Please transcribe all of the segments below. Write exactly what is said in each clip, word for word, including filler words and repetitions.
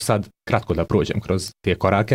sad kratko da prođem kroz te korake.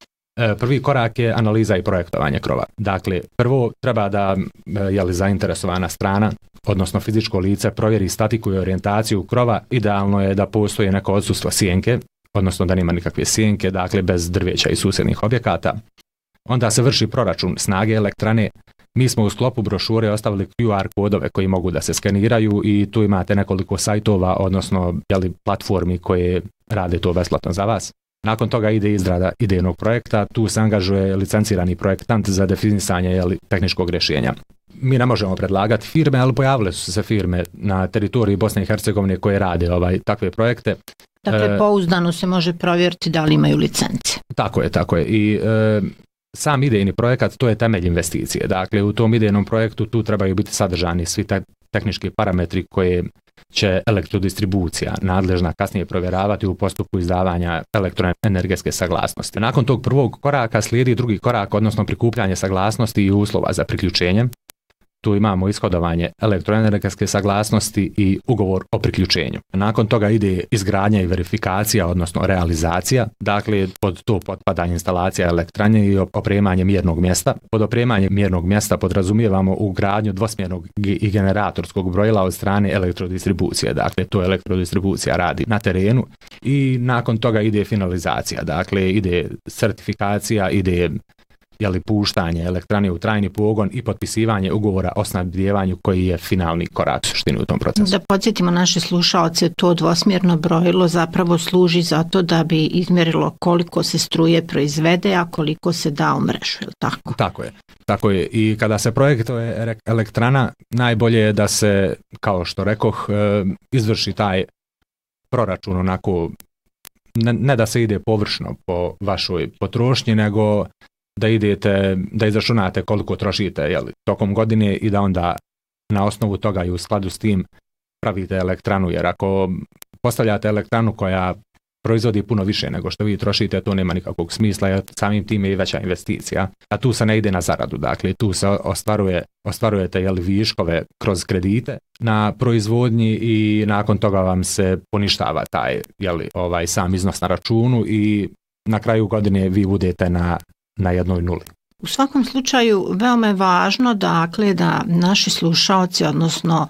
Prvi korak je analiza i projektovanje krova. Dakle, prvo treba da je li zainteresovana strana, odnosno fizičko lice, provjeri statiku i orijentaciju krova. Idealno je da postoji neko odsustvo sjenke, odnosno da nema nikakve sjenke, dakle bez drveća i susjednih objekata. Onda se vrši proračun snage elektrane. Mi smo u sklopu brošure ostavili Q R kodove koji mogu da se skeniraju i tu imate nekoliko sajtova, odnosno jeli, platformi koje rade to besplatno za vas. Nakon toga ide izrada idejnog projekta, tu se angažuje licencirani projektant za definisanje jeli, tehničkog rješenja. Mi ne možemo predlagati firme, ali pojavile su se firme na teritoriji Bosne i Hercegovine koje rade ovaj, takve projekte. Dakle, pouzdano se može provjeriti da li imaju licence. Tako je, tako je. I e, sam idejni projekat, to je temelj investicije. Dakle, u tom idejnom projektu tu trebaju biti sadržani svi te tehnički parametri koje će elektrodistribucija nadležna kasnije provjeravati u postupku izdavanja elektroenergetske saglasnosti. Nakon tog prvog koraka slijedi drugi korak, odnosno prikupljanje saglasnosti i uslova za priključenje. Tu imamo ishodovanje elektroenergetske saglasnosti i ugovor o priključenju. Nakon toga ide izgradnja i verifikacija, odnosno realizacija. Dakle, pod to potpada instalacija elektrane i opremanje mjernog mjesta. Pod opremanje mjernog mjesta podrazumijevamo ugradnju dvosmjernog i generatorskog brojila od strane elektrodistribucije. Dakle, to elektrodistribucija radi na terenu i nakon toga ide finalizacija. Dakle, ide certifikacija, ide jeli puštanje elektrane u trajni pogon i potpisivanje ugovora o snabdijevanju koji je finalni korak suštini u tom procesu. Da podsjetimo naše slušaoce, to dvosmjerno brojilo zapravo služi za to da bi izmjerilo koliko se struje proizvede, a koliko se da u mrežu, je li tako? Tako je. Tako je. I kada se projektuje elektrana, najbolje je da se, kao što rekoh, izvrši taj proračun onako, ne, ne da se ide površno po vašoj potrošnji, nego da idete, da izračunate koliko trošite jeli, tokom godine i da onda na osnovu toga i u skladu s tim pravite elektranu, jer ako postavljate elektranu koja proizvodi puno više nego što vi trošite, to nema nikakvog smisla, jer samim tim je i veća investicija, a tu se ne ide na zaradu, dakle tu se ostvaruje, ostvarujete jeli, viškove kroz kredite na proizvodnji i nakon toga vam se poništava taj jeli, ovaj, sam iznos na računu i na kraju godine vi budete na na jednoj nuli. U svakom slučaju veoma je važno dakle da naši slušaoci, odnosno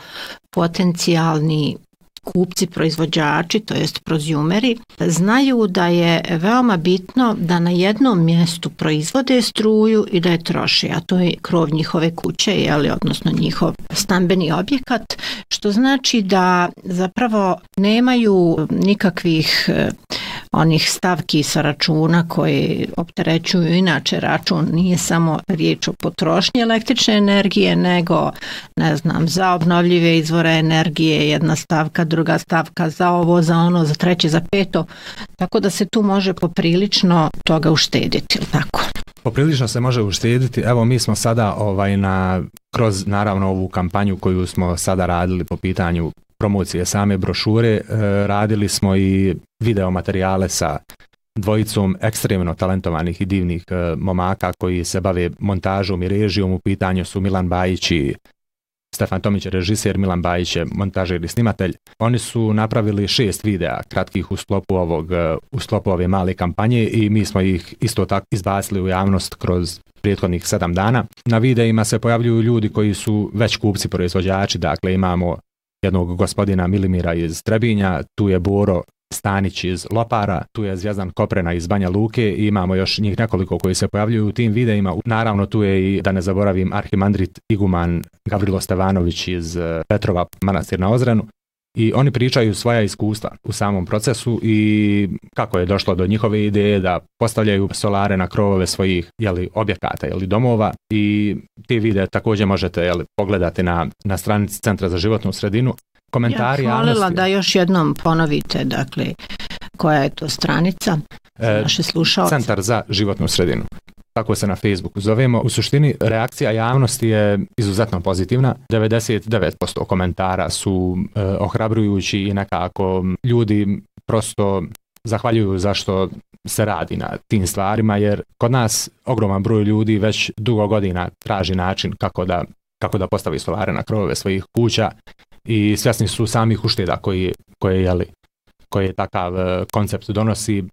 potencijalni kupci, proizvođači, to jest prozjumeri, znaju da je veoma bitno da na jednom mjestu proizvode struju i da je troše, a to je krov njihove kuće, jeli, odnosno njihov stambeni objekat, što znači da zapravo nemaju nikakvih onih stavki sa računa koje opterećuju inače račun. Nije samo riječ o potrošnji električne energije, nego, ne znam, za obnovljive izvore energije, jedna stavka, druga stavka za ovo, za ono, za treće, za peto. Tako da se tu može poprilično toga uštediti, tako? Poprilično se može uštediti. Evo, mi smo sada ovaj, na, kroz naravno ovu kampanju koju smo sada radili po pitanju promocije same brošure, radili smo i video materijale sa dvojicom ekstremno talentovanih i divnih momaka koji se bave montažom i režijom. U pitanju su Milan Bajić i Stefan Tomić je režiser, Milan Bajić je montažer i snimatelj. Oni su napravili šest videa kratkih u sklopu ovog, u sklopu ove male kampanje i mi smo ih isto tako izbacili u javnost kroz prethodnih sedam dana. Na videima se pojavljuju ljudi koji su već kupci, proizvođači, dakle imamo jednog gospodina Milimira iz Trebinja, tu je Boro Stanić iz Lopara, tu je Zvjezdan Koprena iz Banja Luke i imamo još njih nekoliko koji se pojavljuju u tim videima. Naravno tu je i, da ne zaboravim, arhimandrit iguman Gavrilo Stevanović iz Petrova, Manastir na Ozrenu, i oni pričaju svoja iskustva u samom procesu i kako je došlo do njihove ideje da postavljaju solare na krovove svojih jeli, objekata ili domova, i te videe također možete jeli, pogledati na, na stranici Centra za životnu sredinu. Komentari ja bih voljela javnosti... da još jednom ponovite, dakle, koja je to stranica za e, naše slušalce. Centar za životnu sredinu. Tako se na Facebooku zovemo. U suštini reakcija javnosti je izuzetno pozitivna. devedeset devet posto komentara su e, ohrabrujući i nekako ljudi prosto zahvaljuju zašto se radi na tim stvarima, jer kod nas ogroman broj ljudi već dugo godina traži način kako da, kako da postavi solare na krovove svojih kuća i svjesni su samih ušteda koji, koje, jeli, koji takav koncept donosi.